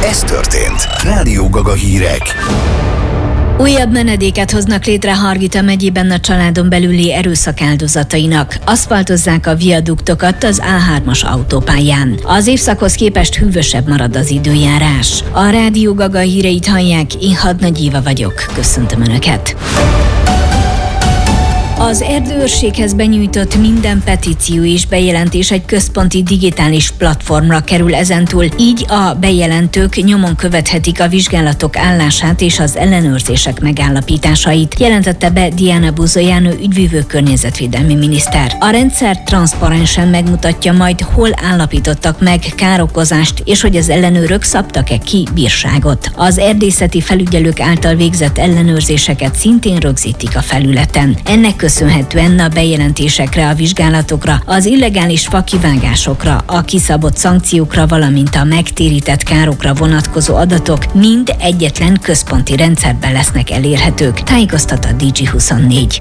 Ez történt. Rádió Gaga hírek. Újabb menedéket hoznak létre Hargita megyében a családon belüli erőszak áldozatainak. Aszfaltozzák a viaduktokat az A3-as autópályán. Az évszakhoz képest hűvösebb marad az időjárás. A Rádió Gaga híreit hallják, én Hadnagy Éva vagyok. Köszöntöm Önöket! Az erdőőrséghez benyújtott minden petíció és bejelentés egy központi digitális platformra kerül ezentúl, így a bejelentők nyomon követhetik a vizsgálatok állását és az ellenőrzések megállapításait, jelentette be Diana Buzoyanu ügyvívő környezetvédelmi miniszter. A rendszer transzparensen megmutatja majd, hol állapítottak meg károkozást, és hogy az ellenőrök szabtak-e ki bírságot. Az erdészeti felügyelők által végzett ellenőrzéseket szintén rögzítik a felületen. Ennek köszönhetően a bejelentésekre, a vizsgálatokra, az illegális fakivágásokra, a kiszabott szankciókra, valamint a megtérített károkra vonatkozó adatok mind egyetlen központi rendszerben lesznek elérhetők, tájékoztat a DG24.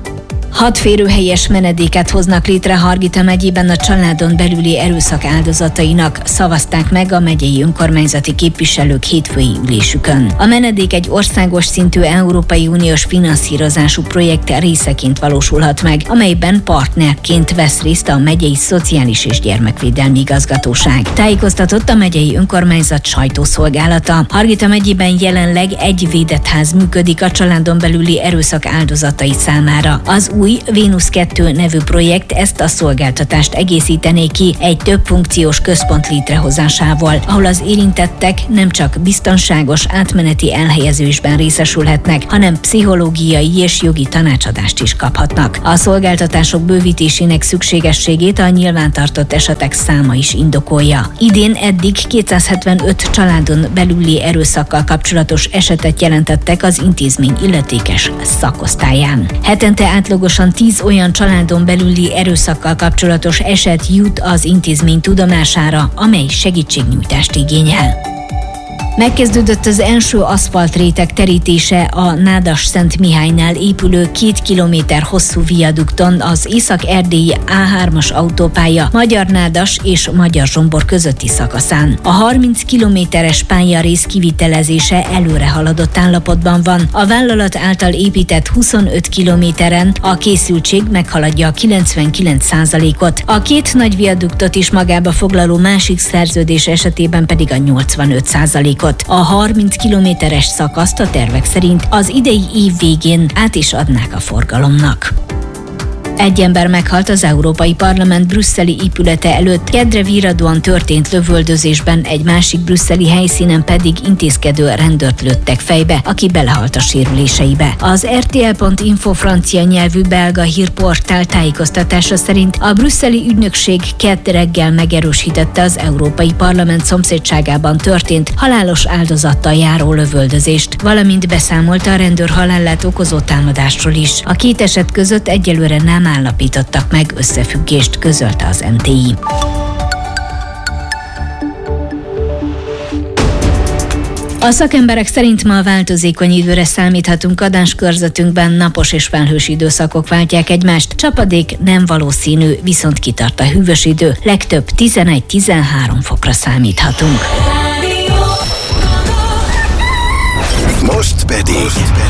6 férőhelyes menedéket hoznak létre Hargita megyében a családon belüli erőszak áldozatainak, szavazták meg a megyei önkormányzati képviselők hétfői ülésükön. A menedék egy országos szintű Európai Uniós finanszírozású projekt részeként valósulhat meg, amelyben partnerként vesz részt a megyei Szociális és Gyermekvédelmi Igazgatóság. Tájékoztatott a megyei önkormányzat sajtószolgálata. Hargita megyében jelenleg egy védett ház működik a családon belüli erőszak áldozatai számára. Az új Vénusz 2 nevű projekt ezt a szolgáltatást egészítené ki egy több funkciós központ létrehozásával, ahol az érintettek nem csak biztonságos átmeneti elhelyezésben részesülhetnek, hanem pszichológiai és jogi tanácsadást is kaphatnak. A szolgáltatások bővítésének szükségességét a nyilvántartott esetek száma is indokolja. Idén eddig 275 családon belüli erőszakkal kapcsolatos esetet jelentettek az intézmény illetékes szakosztályán. Hetente átlagosan 10 olyan családon belüli erőszakkal kapcsolatos eset jut az intézmény tudomására, amely segítségnyújtást igényel. Megkezdődött az első aszfaltréteg terítése a Nádas-Szent Mihálynál épülő 2 kilométer hosszú viadukton az észak-erdélyi A3-as autópálya Magyar-Nádas és Magyar-Zsombor közötti szakaszán. A 30 kilométeres pályarész kivitelezése előre haladott állapotban van. A vállalat által épített 25 kilométeren a készültség meghaladja a 99%-ot. A 2 nagy viaduktot is magába foglaló másik szerződés esetében pedig a 85%-ot. A 30 kilométeres szakaszt a tervek szerint az idei év végén át is adnák a forgalomnak. Egy ember meghalt az Európai Parlament brüsszeli épülete előtt, kedre virradóan történt lövöldözésben, egy másik brüsszeli helyszínen pedig intézkedő rendőrt lőttek fejbe, aki belehalt a sérüléseibe. Az RTL.info francia nyelvű belga hírportál tájékoztatása szerint a brüsszeli ügynökség kedd reggel megerősítette az Európai Parlament szomszédságában történt halálos áldozattal járó lövöldözést, valamint beszámolta a rendőr halálát okozó támadásról is. A 2 eset között egyelőre nem állapítottak meg összefüggést, közölte az MTI. A szakemberek szerint ma változékony időre számíthatunk, adáskörzetünkben napos és felhős időszakok váltják egymást. Csapadék nem valószínű, viszont kitart a hűvös idő, legtöbb 11-13 fokra számíthatunk. Most pedig